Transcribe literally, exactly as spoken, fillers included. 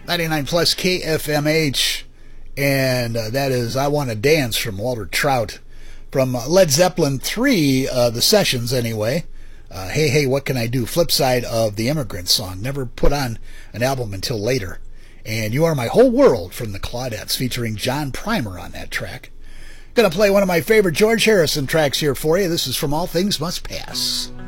ninety-nine plus K F M H, and uh, that is I Want to Dance from Walter Trout. From uh, Led Zeppelin three, uh, the sessions anyway. Uh, hey, hey, what can I do? Flip side of the Immigrant Song. Never put on an album until later. And You Are My Whole World from the Claudettes, featuring John Primer on that track. Gonna play one of my favorite George Harrison tracks here for you. This is From All Things Must Pass.